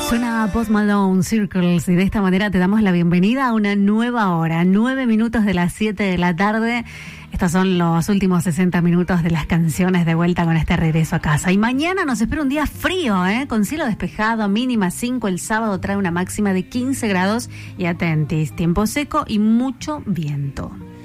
Suena Post Malone, Circles, y de esta manera te damos la bienvenida a una nueva hora, 9 minutos de las 7 de la tarde. Estos son los últimos 60 minutos de las canciones de vuelta con este regreso a casa. Y mañana nos espera un día frío, con cielo despejado, mínima 5. El sábado trae una máxima de 15 grados y atentis, tiempo seco y mucho viento.